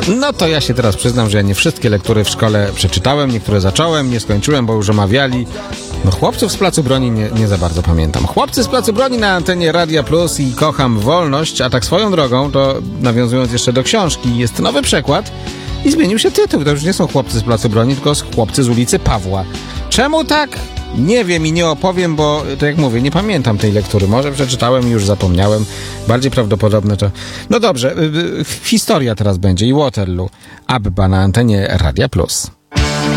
No to ja się teraz przyznam, że ja nie wszystkie lektury w szkole przeczytałem, niektóre zacząłem, nie skończyłem, bo już omawiali. No chłopców z Placu Broni nie za bardzo pamiętam. Chłopcy z Placu Broni na antenie Radia Plus i Kocham Wolność, a tak swoją drogą, to nawiązując jeszcze do książki, jest nowy przekład i zmienił się tytuł. To już nie są Chłopcy z Placu Broni, tylko Chłopcy z ulicy Pawła. Czemu tak? Nie wiem i nie opowiem, bo to jak mówię, nie pamiętam tej lektury. Może przeczytałem i już zapomniałem. Bardziej prawdopodobne to... No dobrze, historia teraz będzie i Waterloo. Abba na antenie Radia Plus.